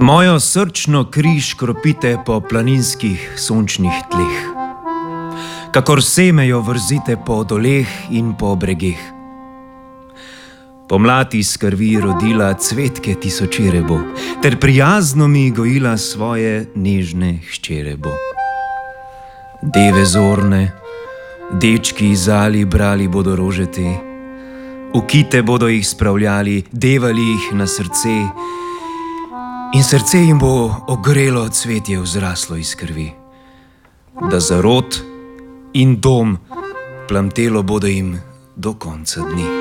Mojo srčno kri škropite po planinskih sončnih tleh, kakor semejo vrzite po doleh in po bregeh. Pomlad iz krvi rodila cvetke tisočere bo, ter prijazno mi gojila svoje nežne hčere bo. Deve zorne, dečki iz ali brali bodo rože te, v kite bodo jih spravljali, devali jih na srce, in srce jim bo ogrelo cvetje vzraslo iz krvi, da za rod in dom plamtelo bodo jim do konca dni.